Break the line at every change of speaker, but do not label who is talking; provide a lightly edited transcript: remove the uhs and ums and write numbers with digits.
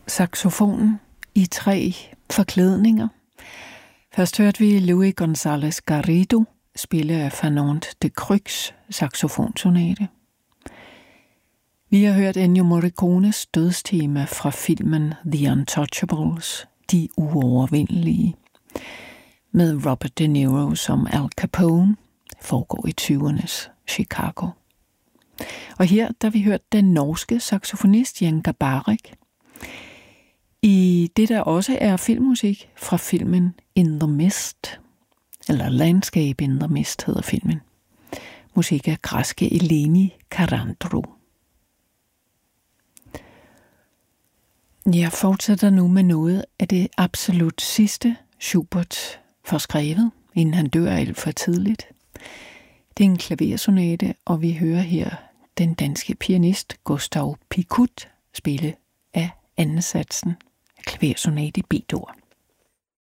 saxofonen i 3 forklædninger. Først hørte vi Luis González Garrido spille af Fernand de Cruix saxofonsonate. Vi har hørt Ennio Morricones dødstema fra filmen The Untouchables, De uovervindelige, med Robert De Niro som Al Capone, foregår i 20'ernes Chicago. Og her, der vi hørt den norske saxofonist Jan Garbarek, i det der også er filmmusik fra filmen In the Mist, eller Landscape in the Mist hedder filmen. Musik af græske Eleni Karandrou. Jeg fortsætter nu med noget af det absolut sidste Schubert får skrevet, inden han dør alt for tidligt. Det er en klaversonate, og vi hører her den danske pianist Gustav Picut spille af anden satsen af klaversonate i B-dur.